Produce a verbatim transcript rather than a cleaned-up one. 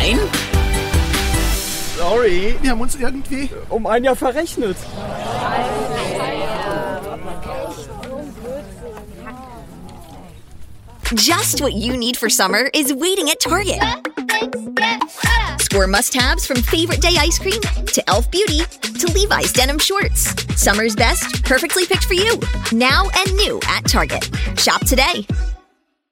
Nein. Sorry, wir haben uns irgendwie um ein Jahr verrechnet. Just what you need for summer is waiting at Target. Score must-haves from Favorite Day ice cream to Elf Beauty to Levi's denim shorts. Summer's best, perfectly picked for you. Now and new at Target. Shop today.